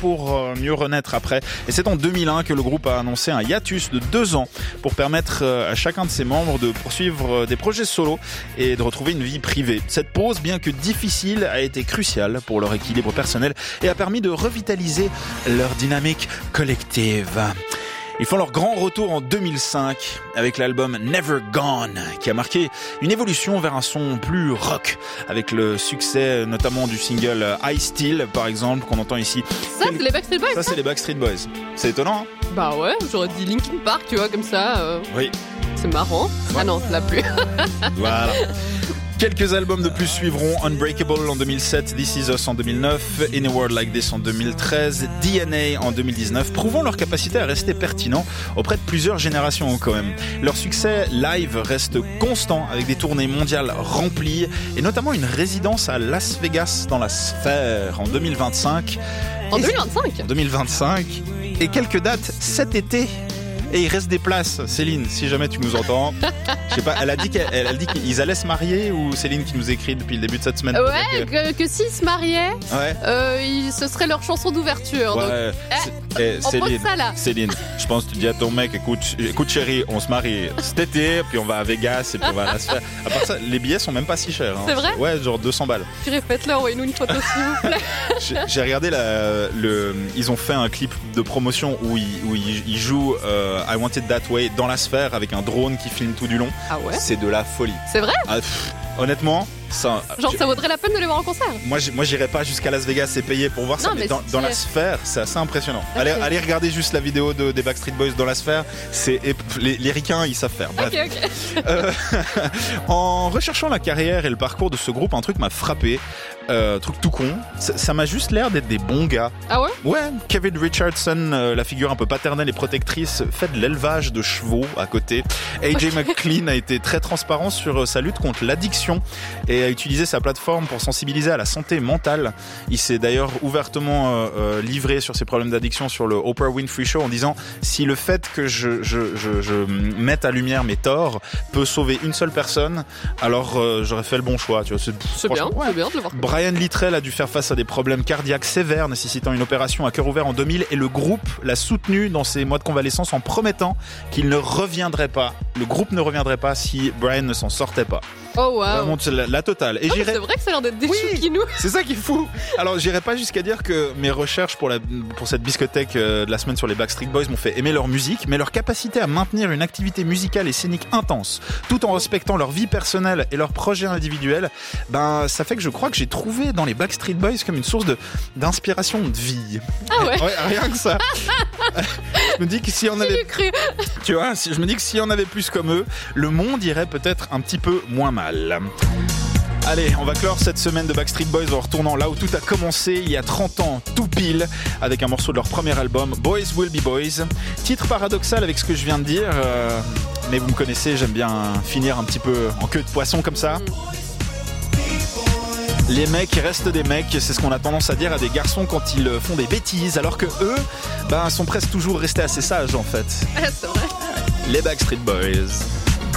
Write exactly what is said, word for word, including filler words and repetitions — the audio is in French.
pour euh, mieux renaître après. Et c'est en deux mille un que le groupe a annoncé un hiatus de deux ans pour permettre euh, à chacun de ses membres de poursuivre euh, des projets solo et de retrouver une vie privée. Cette pause, bien que difficile, a été cruciale pour leur équilibre personnel et a permis de revitaliser leur dynamique collective. Ils font leur grand retour en deux mille cinq avec l'album Never Gone qui a marqué une évolution vers un son plus rock avec le succès notamment du single I Still par exemple qu'on entend ici. Ça c'est les Backstreet Boys. Ça c'est les Backstreet Boys. C'est étonnant hein. Bah ouais, j'aurais dit Linkin Park tu vois comme ça. Euh... Oui. C'est marrant. Ouais. Ah non, c'est la plus. Voilà. Quelques albums de plus suivront. Unbreakable en deux mille sept, This Is Us en deux mille neuf, In a World Like This en deux mille treize, D N A en deux mille dix-neuf, prouvant leur capacité à rester pertinents auprès de plusieurs générations quand même. Leur succès live reste constant avec des tournées mondiales remplies et notamment une résidence à Las Vegas dans la Sphère en deux mille vingt-cinq. En deux mille vingt-cinq En deux mille vingt-cinq. Et quelques dates cet été. Et il reste des places, Céline, si jamais tu nous entends. Je sais pas, elle a dit qu'elle, elle a dit qu'ils allaient se marier ou Céline qui nous écrit depuis le début de cette semaine. Ouais, que, que s'ils se mariaient, ouais. euh, il, ce serait leur chanson d'ouverture. Ouais. Donc, eh, eh, on Céline, pose ça là. Céline, je pense que tu dis à ton mec, écoute, écoute chérie, on se marie cet été, puis on va à Vegas et puis on va à la Sphère. À part ça, les billets sont même pas si chers. Hein. C'est vrai ? Ouais, genre deux cents balles. Tu répètes-le, envoyez-nous une photo s'il vous plaît. J'ai, j'ai regardé la, le, ils ont fait un clip de promotion où ils, où ils, ils jouent euh, I Want It That Way dans la Sphère avec un drone qui filme tout du long. Ah ouais ? C'est de la folie. C'est vrai ? Ah, pff, honnêtement, ça. Genre ça vaudrait la peine de les voir en concert. Moi, moi, j'irai pas jusqu'à Las Vegas et payer pour voir ça, non, mais, mais dans, dans la Sphère, c'est assez impressionnant. Okay. Allez, allez regarder juste la vidéo de, des Backstreet Boys dans la Sphère. C'est les, les ricains, ils savent faire. Bref. Ok, ok. Euh, en recherchant la carrière et le parcours de ce groupe, un truc m'a frappé. Euh, truc tout con, ça, ça m'a juste l'air d'être des bons gars. Ah ouais ? Ouais, Kevin Richardson, euh, la figure un peu paternelle et protectrice, fait de l'élevage de chevaux à côté. A J McLean a été très transparent sur sa lutte contre l'addiction et a utilisé sa plateforme pour sensibiliser à la santé mentale. Il s'est d'ailleurs ouvertement euh, euh, livré sur ses problèmes d'addiction sur le Oprah Winfrey Show en disant si le fait que je, je, je, je mette à lumière mes torts peut sauver une seule personne, alors euh, j'aurais fait le bon choix. Tu vois, c'est, c'est bien, ouais. C'est bien de le voir. Brian Littrell a dû faire face à des problèmes cardiaques sévères nécessitant une opération à cœur ouvert en deux mille et le groupe l'a soutenu dans ses mois de convalescence en promettant qu'il ne reviendrait pas. Le groupe ne reviendrait pas si Brian ne s'en sortait pas. Oh wow. Vraiment, la, la totale. Et oh, j'irai... C'est vrai que ça a l'air d'être des oui, chouquinous. C'est ça qui est fou. Alors j'irai pas jusqu'à dire que mes recherches pour, la, pour cette biscothèque de la semaine sur les Backstreet Boys m'ont fait aimer leur musique, mais leur capacité à maintenir une activité musicale et scénique intense, tout en respectant leur vie personnelle et leurs projets individuels, ben ça fait que je crois que j'ai trouvé dans les Backstreet Boys comme une source de, d'inspiration de vie. Ah ouais, ouais rien que ça. Je me dis que si on avait, cru. tu vois, si, je me dis que si on avait plus comme eux, le monde irait peut-être un petit peu moins mal. Allez, on va clore cette semaine de Backstreet Boys en retournant là où tout a commencé il y a trente ans, tout pile, avec un morceau de leur premier album, Boys Will Be Boys. Titre paradoxal avec ce que je viens de dire, euh, mais vous me connaissez, j'aime bien finir un petit peu en queue de poisson comme ça. Les mecs restent des mecs, c'est ce qu'on a tendance à dire à des garçons quand ils font des bêtises, alors que eux, ben, sont presque toujours restés assez sages en fait. Ah, c'est vrai. Les Backstreet Boys.